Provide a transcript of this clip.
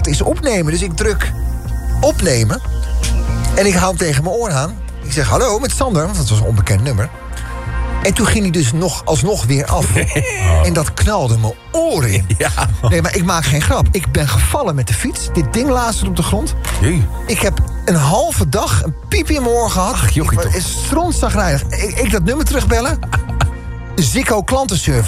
is opnemen. Dus ik druk opnemen. En ik hou hem tegen mijn oor aan. Ik zeg hallo met Sander, want dat was een onbekend nummer. En toen ging hij dus alsnog weer af. En dat knalde mijn oren in. Ja. Nee, maar ik maak geen grap. Ik ben gevallen met de fiets. Dit ding lazerde op de grond. Jee. Ik heb een halve dag een piep in mijn oor gehad. Ach, jochie toch. Het is strontzagrijnig. Ik dat nummer terugbellen. Ziggo klantenservice.